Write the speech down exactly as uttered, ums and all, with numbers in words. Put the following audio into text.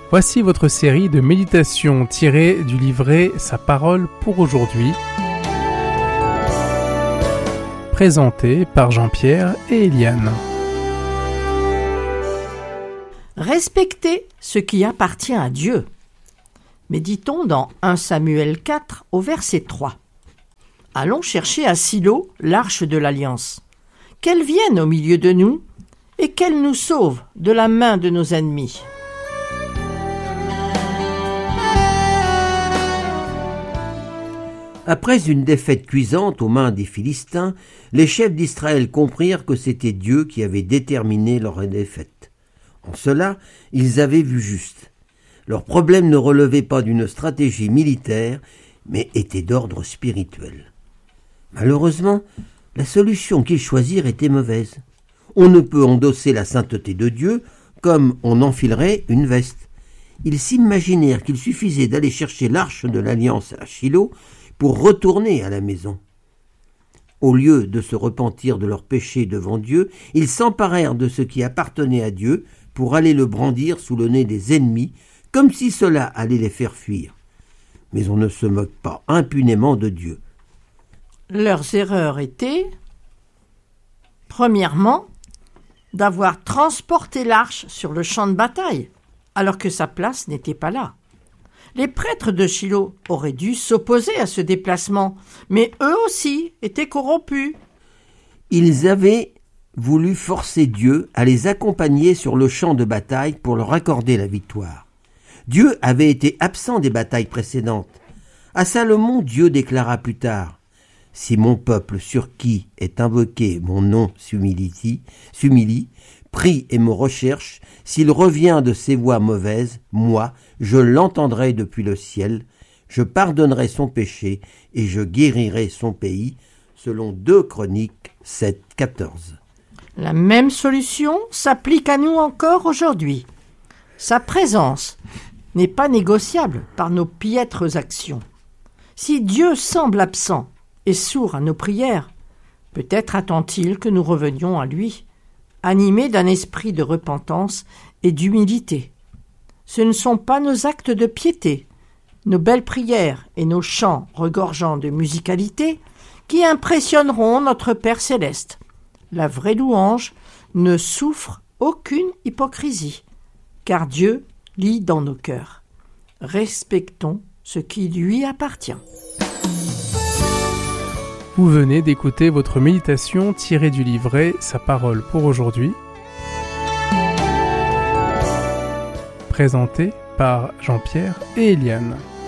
Voici votre série de méditations tirées du livret Sa parole pour aujourd'hui, présentée par Jean-Pierre et Eliane. Respectez ce qui appartient à Dieu. Méditons dans premier Samuel quatre au verset trois. Allons chercher à Silo l'arche de l'Alliance. Qu'elle vienne au milieu de nous et qu'elle nous sauve de la main de nos ennemis. Après une défaite cuisante aux mains des Philistins, les chefs d'Israël comprirent que c'était Dieu qui avait déterminé leur défaite. En cela, ils avaient vu juste. Leur problème ne relevait pas d'une stratégie militaire, mais était d'ordre spirituel. Malheureusement, la solution qu'ils choisirent était mauvaise. On ne peut endosser la sainteté de Dieu comme on enfilerait une veste. Ils s'imaginèrent qu'il suffisait d'aller chercher l'arche de l'Alliance à Shilo pour retourner à la maison. Au lieu de se repentir de leurs péchés devant Dieu, ils s'emparèrent de ce qui appartenait à Dieu pour aller le brandir sous le nez des ennemis, comme si cela allait les faire fuir. Mais on ne se moque pas impunément de Dieu. Leurs erreurs étaient, premièrement, d'avoir transporté l'arche sur le champ de bataille, alors que sa place n'était pas là. Les prêtres de Shilo auraient dû s'opposer à ce déplacement, mais eux aussi étaient corrompus. Ils avaient voulu forcer Dieu à les accompagner sur le champ de bataille pour leur accorder la victoire. Dieu avait été absent des batailles précédentes. À Salomon, Dieu déclara plus tard « Si mon peuple sur qui est invoqué mon nom s'humilie, s'humilie, prie et me recherche, s'il revient de ses voies mauvaises, moi, je l'entendrai depuis le ciel, je pardonnerai son péché et je guérirai son pays, selon deux Chroniques sept, quatorze. La même solution s'applique à nous encore aujourd'hui. Sa présence n'est pas négociable par nos piètres actions. Si Dieu semble absent et sourd à nos prières, peut-être attend-il que nous revenions à lui, animés d'un esprit de repentance et d'humilité. Ce ne sont pas nos actes de piété, nos belles prières et nos chants regorgeant de musicalité qui impressionneront notre Père céleste. La vraie louange ne souffre aucune hypocrisie, car Dieu lit dans nos cœurs. Respectons ce qui lui appartient. Vous venez d'écouter votre méditation tirée du livret Sa parole pour aujourd'hui, présentée par Jean-Pierre et Eliane.